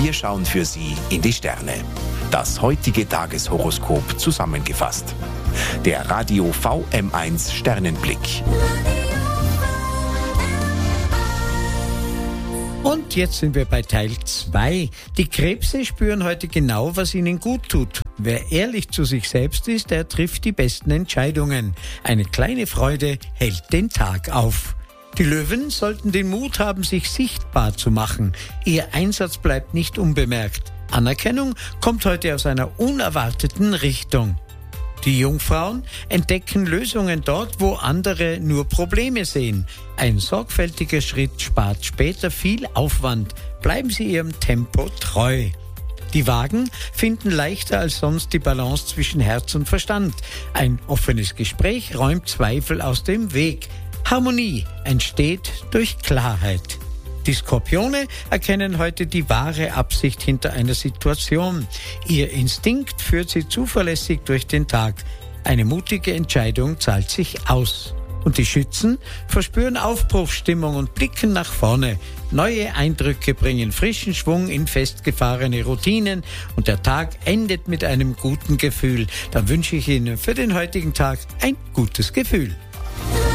Wir schauen für Sie in die Sterne. Das heutige Tageshoroskop zusammengefasst. Der Radio VM1 Sternenblick. Und jetzt sind wir bei Teil 2. Die Krebse spüren heute genau, was ihnen gut tut. Wer ehrlich zu sich selbst ist, der trifft die besten Entscheidungen. Eine kleine Freude hält den Tag auf. Die Löwen sollten den Mut haben, sich sichtbar zu machen. Ihr Einsatz bleibt nicht unbemerkt. Anerkennung kommt heute aus einer unerwarteten Richtung. Die Jungfrauen entdecken Lösungen dort, wo andere nur Probleme sehen. Ein sorgfältiger Schritt spart später viel Aufwand. Bleiben Sie Ihrem Tempo treu. Die Wagen finden leichter als sonst die Balance zwischen Herz und Verstand. Ein offenes Gespräch räumt Zweifel aus dem Weg. Harmonie entsteht durch Klarheit. Die Skorpione erkennen heute die wahre Absicht hinter einer Situation. Ihr Instinkt führt sie zuverlässig durch den Tag. Eine mutige Entscheidung zahlt sich aus. Und die Schützen verspüren Aufbruchsstimmung und blicken nach vorne. Neue Eindrücke bringen frischen Schwung in festgefahrene Routinen und der Tag endet mit einem guten Gefühl. Dann wünsche ich Ihnen für den heutigen Tag ein gutes Gefühl.